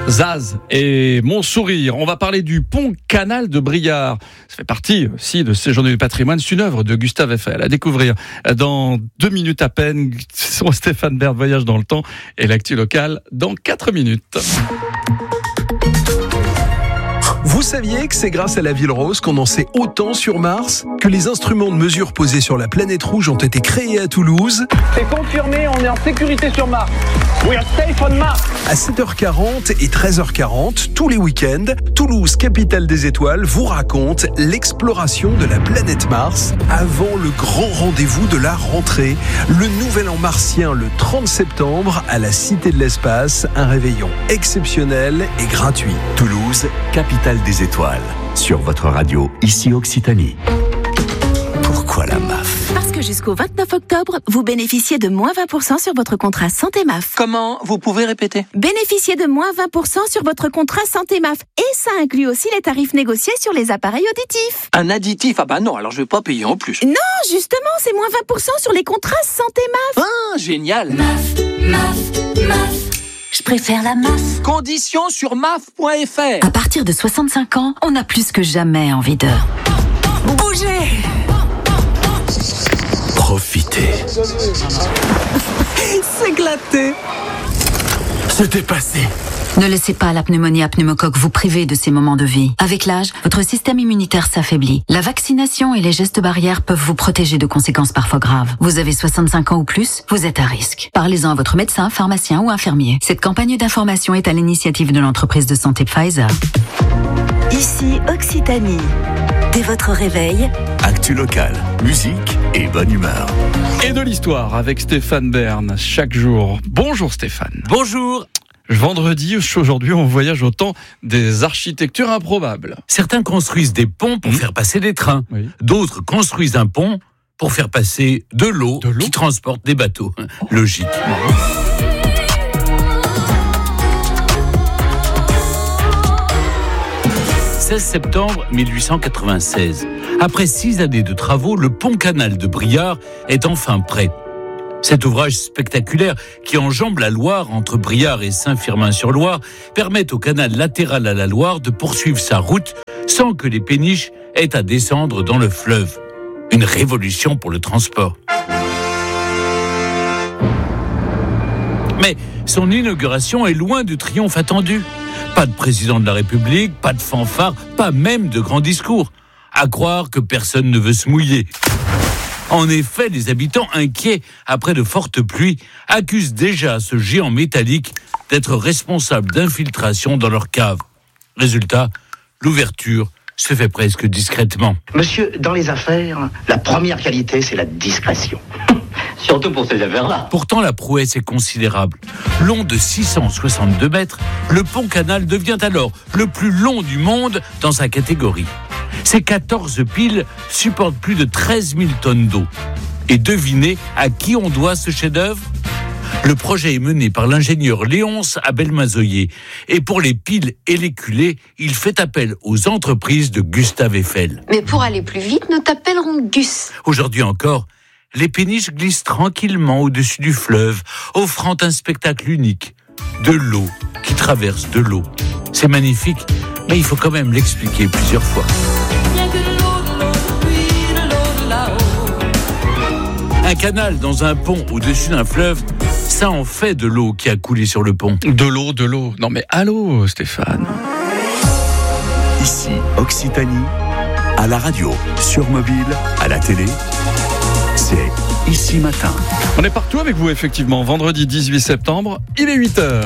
Zaz et Mon Sourire. On va parler du pont canal de Briare. Ça fait partie aussi de ces Journées du patrimoine. C'est une œuvre de Gustave Eiffel à découvrir dans 2 minutes à peine. Stéphane Bern voyage dans le temps et l'actu locale dans 4 minutes. Vous saviez que c'est grâce à la Ville Rose qu'on en sait autant sur Mars ? Que les instruments de mesure posés sur la planète rouge ont été créés à Toulouse ? C'est confirmé, on est en sécurité sur Mars. We are safe on Mars. À 7h40 et 13h40, tous les week-ends, Toulouse, capitale des étoiles, vous raconte l'exploration de la planète Mars avant le grand rendez-vous de la rentrée. Le Nouvel An martien le 30 septembre à la Cité de l'Espace. Un réveillon exceptionnel et gratuit. Toulouse, capitale des étoiles. Sur votre radio, ici Occitanie. Pourquoi la MAF ? Parce que jusqu'au 29 octobre, vous bénéficiez de moins 20% sur votre contrat Santé MAF. Comment ? Vous pouvez répéter ? Bénéficiez de moins 20% sur votre contrat Santé MAF. Et ça inclut aussi les tarifs négociés sur les appareils auditifs. Un additif ? Ah bah non, alors je vais pas payer en plus. Non, justement, c'est moins 20% sur les contrats Santé MAF. Ah, génial ! MAF. Je préfère la MAF. Conditions sur maf.fr. À partir de 65 ans, on a plus que jamais envie de bouger. Profitez. S'éclater. Se dépasser. Ne laissez pas la pneumonie à pneumocoque vous priver de ces moments de vie. Avec l'âge, votre système immunitaire s'affaiblit. La vaccination et les gestes barrières peuvent vous protéger de conséquences parfois graves. Vous avez 65 ans ou plus, vous êtes à risque. Parlez-en à votre médecin, pharmacien ou infirmier. Cette campagne d'information est à l'initiative de l'entreprise de santé Pfizer. Ici Occitanie. Dès votre réveil, Actu locale, musique et bonne humeur. Et de l'histoire avec Stéphane Bern chaque jour. Bonjour Stéphane. Bonjour. Vendredi, aujourd'hui, on voyage au temps des architectures improbables. Certains construisent des ponts pour faire passer des trains. Oui. D'autres construisent un pont pour faire passer de l'eau qui transporte des bateaux. Logique. 16 septembre 1896. Après 6 années de travaux, le pont canal de Briare est enfin prêt. Cet ouvrage spectaculaire qui enjambe la Loire entre Briare et Saint-Firmin-sur-Loire permet au canal latéral à la Loire de poursuivre sa route sans que les péniches aient à descendre dans le fleuve. Une révolution pour le transport. Mais son inauguration est loin du triomphe attendu. Pas de président de la République, pas de fanfare, pas même de grands discours. À croire que personne ne veut se mouiller. En effet, les habitants, inquiets après de fortes pluies, accusent déjà ce géant métallique d'être responsable d'infiltration dans leur cave. Résultat, l'ouverture se fait presque discrètement. Monsieur, dans les affaires, la première qualité, c'est la discrétion. Surtout pour ces affaires-là. Pourtant, la prouesse est considérable. Long de 662 mètres, le pont canal devient alors le plus long du monde dans sa catégorie. Ces 14 piles supportent plus de 13 000 tonnes d'eau. Et devinez à qui on doit ce chef-d'œuvre ? Le projet est mené par l'ingénieur Léonce Abel-Mazoyer. Et pour les piles et les culées, il fait appel aux entreprises de Gustave Eiffel. Mais pour aller plus vite, nous t'appellerons Gus. Aujourd'hui encore, les péniches glissent tranquillement au-dessus du fleuve, offrant un spectacle unique. De l'eau qui traverse de l'eau. C'est magnifique, mais il faut quand même l'expliquer plusieurs fois. Un canal dans un pont au-dessus d'un fleuve, ça en fait de l'eau qui a coulé sur le pont. De l'eau. Non mais allô Stéphane. Ici Occitanie, à la radio, sur mobile, à la télé. C'est Ici Matin. On est partout avec vous effectivement. Vendredi 18 septembre, il est 8h.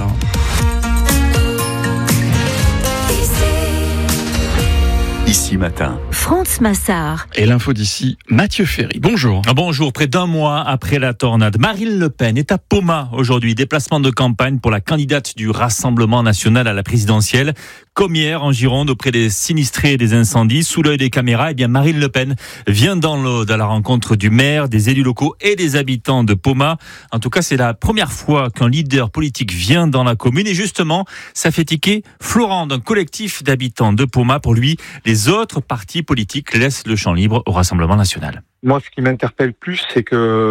Ici Matin. France Massard. Et l'info d'ici, Mathieu Ferry. Bonjour. Bonjour. Près d'un mois après la tornade, Marine Le Pen est à Poma aujourd'hui. Déplacement de campagne pour la candidate du Rassemblement national à la présidentielle. comme hier en Gironde auprès des sinistrés et des incendies. Sous l'œil des caméras, Marine Le Pen vient dans l'Aude à la rencontre du maire, des élus locaux et des habitants de Poma. En tout cas, c'est la première fois qu'un leader politique vient dans la commune. Et justement, ça fait tiquer Florent d'un collectif d'habitants de Poma. Pour lui, les autres partis politiques laissent le champ libre au Rassemblement national. Moi, ce qui m'interpelle plus, c'est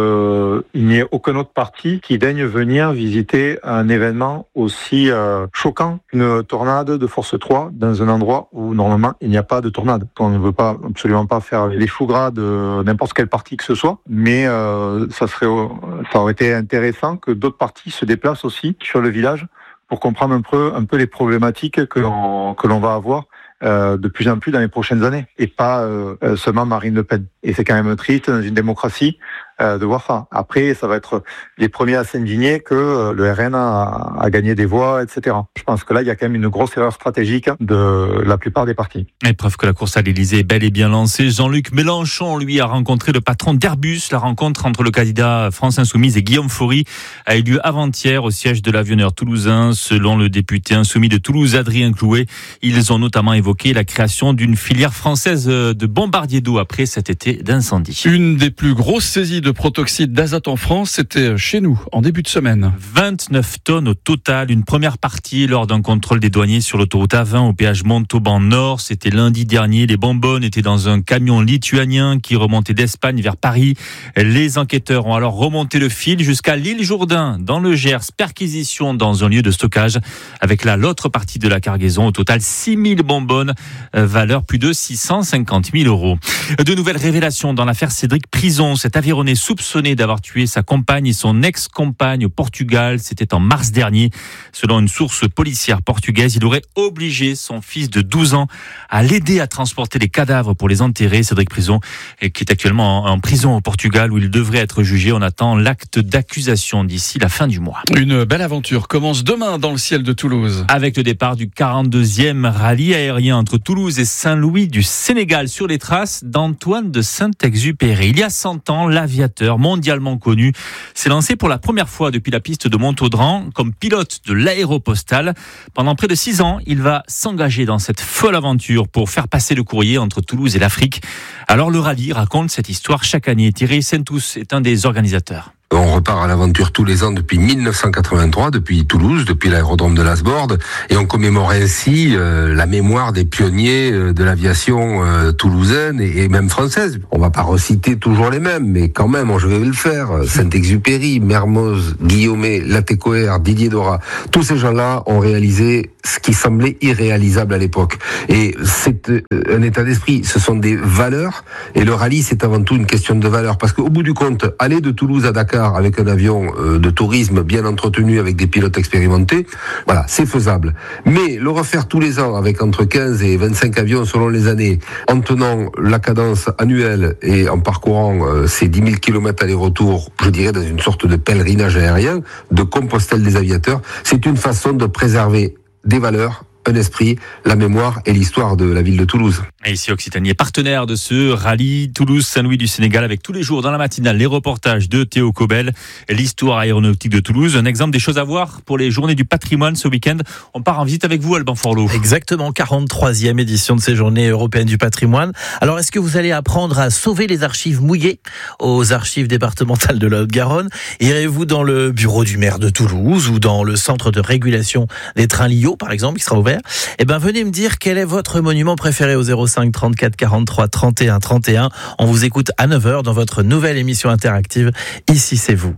que il n'y ait aucun autre parti qui daigne venir visiter un événement aussi choquant qu'une tornade de force 3 dans un endroit où normalement il n'y a pas de tornade. On ne veut pas absolument pas faire les choux gras de n'importe quel parti que ce soit, mais ça aurait été intéressant que d'autres partis se déplacent aussi sur le village pour comprendre un peu les problématiques que l'on va avoir de plus en plus dans les prochaines années, et pas seulement Marine Le Pen. Et c'est quand même triste dans une démocratie de voir ça. Après, ça va être les premiers à s'indigner que le RN a gagné des voix, etc. Je pense que là, il y a quand même une grosse erreur stratégique de la plupart des partis. Et preuve que la course à l'Élysée est bel et bien lancée. Jean-Luc Mélenchon, lui, a rencontré le patron d'Airbus. La rencontre entre le candidat France Insoumise et Guillaume Faury a eu lieu avant-hier au siège de l'avionneur toulousain. Selon le député insoumis de Toulouse, Adrien Clouet, ils ont notamment évoqué la création d'une filière française de bombardiers d'eau après cet été d'incendie. Une des plus grosses saisies de protoxyde d'azote en France, c'était chez nous, en début de semaine. 29 tonnes au total, une première partie lors d'un contrôle des douaniers sur l'autoroute A20 au péage Montauban Nord. C'était lundi dernier. Les bonbonnes étaient dans un camion lituanien qui remontait d'Espagne vers Paris. Les enquêteurs ont alors remonté le fil jusqu'à l'île Jourdain, dans le Gers. Perquisition dans un lieu de stockage avec l'autre partie de la cargaison. Au total, 6000 bonbonnes, valeur plus de 650 000 €. De nouvelles révélations dans l'affaire Cédric Prison. Cet Aveyronais soupçonné d'avoir tué sa compagne et son ex-compagne au Portugal. C'était en mars dernier. Selon une source policière portugaise, il aurait obligé son fils de 12 ans à l'aider à transporter les cadavres pour les enterrer. Cédric Prison, qui est actuellement en prison au Portugal où il devrait être jugé. On attend l'acte d'accusation d'ici la fin du mois. Une belle aventure commence demain dans le ciel de Toulouse. Avec le départ du 42e rallye aérien entre Toulouse et Saint-Louis du Sénégal sur les traces d'Antoine de Saint-Exupéry. Il y a 100 ans, l'aviateur mondialement connu s'est lancé pour la première fois depuis la piste de Montaudran comme pilote de l'Aéropostale. Pendant près de 6 ans, il va s'engager dans cette folle aventure pour faire passer le courrier entre Toulouse et l'Afrique. Alors le rallye raconte cette histoire chaque année. Thierry Saint-Tous est un des organisateurs. On repart à l'aventure tous les ans depuis 1983, depuis Toulouse, depuis l'aérodrome de Lasborde, et on commémore ainsi la mémoire des pionniers de l'aviation toulousaine et même française. On va pas reciter toujours les mêmes, mais quand même, je vais le faire. Saint-Exupéry, Mermoz, Guillaumet, Latécoère, Didier Dora, tous ces gens-là ont réalisé ce qui semblait irréalisable à l'époque. Et c'est un état d'esprit, ce sont des valeurs, et le rallye, c'est avant tout une question de valeurs, parce qu'au bout du compte, aller de Toulouse à Dakar avec un avion de tourisme bien entretenu avec des pilotes expérimentés, voilà, c'est faisable. Mais le refaire tous les ans avec entre 15 et 25 avions selon les années, en tenant la cadence annuelle et en parcourant ces 10 000 km aller-retour, je dirais dans une sorte de pèlerinage aérien, de Compostelle des aviateurs, c'est une façon de préserver des valeurs, un esprit, la mémoire et l'histoire de la ville de Toulouse. Et ici Occitanie est partenaire de ce rallye Toulouse-Saint-Louis du Sénégal avec tous les jours dans la matinale les reportages de Théo Cobel, l'histoire aéronautique de Toulouse. Un exemple des choses à voir pour les journées du patrimoine ce week-end. On part en visite avec vous, Alban Forlot. Exactement, 43e édition de ces journées européennes du patrimoine. Alors est-ce que vous allez apprendre à sauver les archives mouillées aux archives départementales de la Haute-Garonne? Irez-vous dans le bureau du maire de Toulouse ou dans le centre de régulation des trains Lio par exemple qui sera ouvert? Eh ben venez me dire quel est votre monument préféré au 05 34 43 31 31. On vous écoute à 9h dans votre nouvelle émission interactive. Ici c'est vous.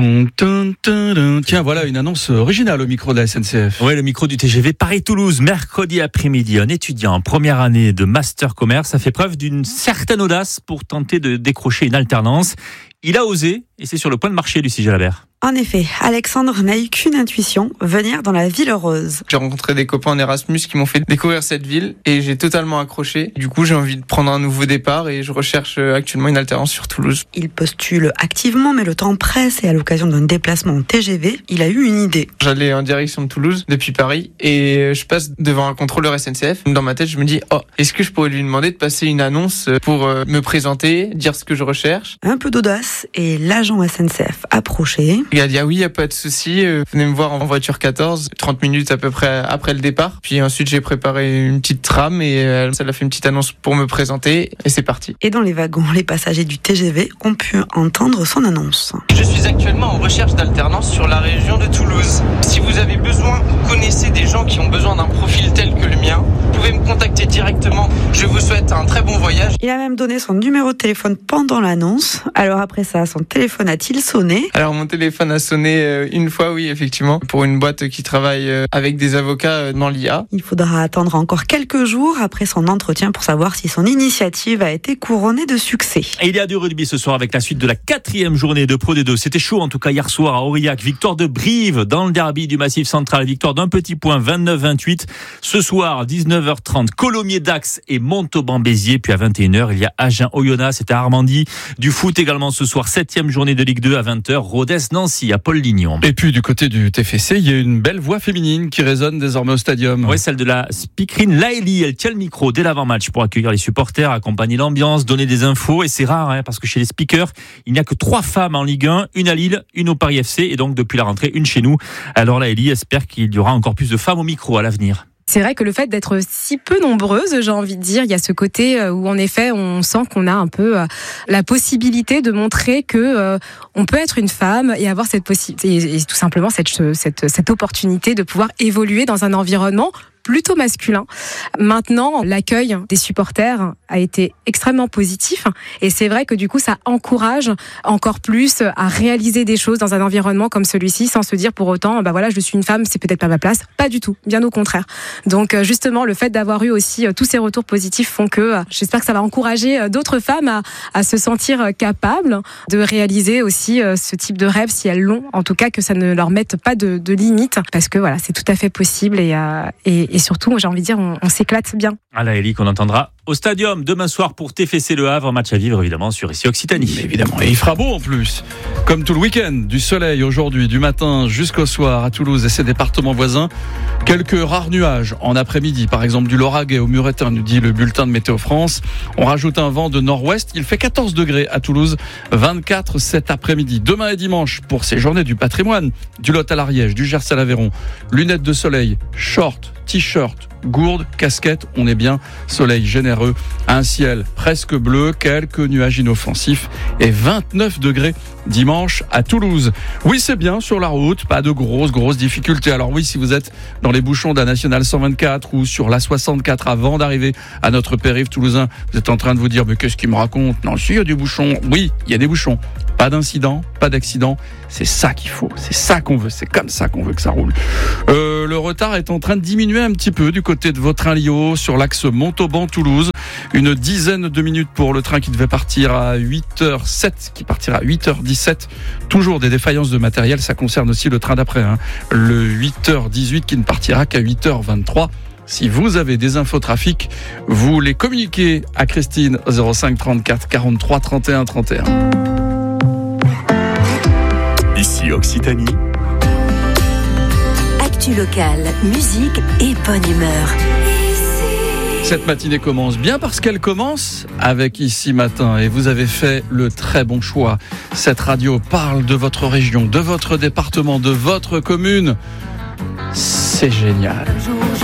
Tiens, voilà une annonce originale au micro de la SNCF. Oui, le micro du TGV Paris-Toulouse, mercredi après-midi. Un étudiant en première année de Master Commerce a fait preuve d'une certaine audace pour tenter de décrocher une alternance. Il a osé et c'est sur le point de marcher, Lucie Jalabert. En effet, Alexandre n'a eu qu'une intuition, venir dans la ville rose. J'ai rencontré des copains en Erasmus qui m'ont fait découvrir cette ville et j'ai totalement accroché. Du coup, j'ai envie de prendre un nouveau départ et je recherche actuellement une alternance sur Toulouse. Il postule activement, mais le temps presse et à l'occasion d'un déplacement en TGV, il a eu une idée. J'allais en direction de Toulouse depuis Paris et je passe devant un contrôleur SNCF. Dans ma tête, je me dis, est-ce que je pourrais lui demander de passer une annonce pour me présenter, dire ce que je recherche? Un peu d'audace place et l'agent SNCF approchait. Il a dit oui, il n'y a pas de souci, venez me voir en voiture 14, 30 minutes à peu près après le départ. Puis ensuite j'ai préparé une petite trame et elle a fait une petite annonce pour me présenter et c'est parti. Et dans les wagons, les passagers du TGV ont pu entendre son annonce. Je suis actuellement en recherche d'alternance sur la région de Toulouse. Si vous avez besoin ou connaissez des gens qui ont besoin d'un profil tel que le mien, vous pouvez me contacter directement. Je vous souhaite un très bon voyage. Il a même donné son numéro de téléphone pendant l'annonce. Alors après ça, son téléphone a-t-il sonné ? Alors mon téléphone a sonné une fois, oui, effectivement, pour une boîte qui travaille avec des avocats dans l'IA. Il faudra attendre encore quelques jours après son entretien pour savoir si son initiative a été couronnée de succès. Et il y a du rugby ce soir avec la suite de la 4e journée de Pro D2. C'était chaud en tout cas hier soir à Aurillac. Victoire de Brive dans le derby du Massif Central. Victoire d'un petit point, 29-28. Ce soir, 19h30, Colomiers-Dax et Montauban-Béziers. Puis à 21h, il y a Agen-Oyonnax, c'était à Armandie. Du foot également ce soir, 7e journée de Ligue 2 à 20h. Rodez-Nancy à Paul-Lignon. Et puis du côté du TFC, il y a une belle voix féminine qui résonne désormais au stadium. Oui, celle de la speakerine Laëlie. Elle tient le micro dès l'avant-match pour accueillir les supporters, accompagner l'ambiance, donner des infos. Et c'est rare, parce que chez les speakers, il n'y a que 3 femmes en Ligue 1, une à Lille, une au Paris FC et donc depuis la rentrée, une chez nous. Alors Laëlie espère qu'il y aura encore plus de femmes au micro à l'avenir. C'est vrai que le fait d'être si peu nombreuses, j'ai envie de dire, il y a ce côté où en effet on sent qu'on a un peu la possibilité de montrer que on peut être une femme et avoir cette possibilité et tout simplement cette opportunité de pouvoir évoluer dans un environnement plutôt masculin. Maintenant, l'accueil des supporters a été extrêmement positif et c'est vrai que du coup, ça encourage encore plus à réaliser des choses dans un environnement comme celui-ci sans se dire pour autant, voilà, je suis une femme, c'est peut-être pas ma place. Pas du tout, bien au contraire. Donc justement, le fait d'avoir eu aussi tous ces retours positifs font que j'espère que ça va encourager d'autres femmes à se sentir capables de réaliser aussi ce type de rêve si elles l'ont. En tout cas, que ça ne leur mette pas de limites parce que voilà, c'est tout à fait possible et surtout, j'ai envie de dire, on s'éclate bien. À Laëlie qu'on entendra au stadium demain soir pour TFC Le Havre, match à vivre évidemment sur ici Occitanie. Mais évidemment, et il fera beau en plus. Comme tout le week-end, du soleil aujourd'hui, du matin jusqu'au soir à Toulouse et ses départements voisins. Quelques rares nuages en après-midi, par exemple du Lauragais au Muretin, nous dit le bulletin de Météo France. On rajoute un vent de nord-ouest, il fait 14 degrés à Toulouse, 24 cet après-midi. Demain et dimanche, pour ces journées du patrimoine, du Lot à l'Ariège, du Gers à l'Aveyron, lunettes de soleil, short, t-shirt, gourde, casquette, on est bien, soleil généreux, un ciel presque bleu, quelques nuages inoffensifs et 29 degrés dimanche à Toulouse. Oui, c'est bien sur la route, pas de grosses difficultés. Alors oui, si vous êtes dans les bouchons de la Nationale 124 ou sur la 64 avant d'arriver à notre périph' toulousain, vous êtes en train de vous dire mais qu'est-ce qu'il me raconte ? Non, si, il y a du bouchon. Oui, il y a des bouchons. Pas d'incident, pas d'accident. C'est ça qu'il faut, c'est ça qu'on veut, c'est comme ça qu'on veut que ça roule. Le retard est en train de diminuer un petit peu du côté de Vautrin-Lyon sur l'axe Montauban-Toulouse. Une dizaine de minutes pour le train qui devait partir à 8h07, qui partira à 8h17. Toujours des défaillances de matériel, ça concerne aussi le train d'après. Le 8h18 qui ne partira qu'à 8h23. Si vous avez des infos trafic, vous les communiquez à Christine 05 34 43 31 31. Ici Occitanie. Actu locale, musique et bonne humeur. Cette matinée commence bien parce qu'elle commence avec Ici Matin et vous avez fait le très bon choix. Cette radio parle de votre région, de votre département, de votre commune. C'est génial.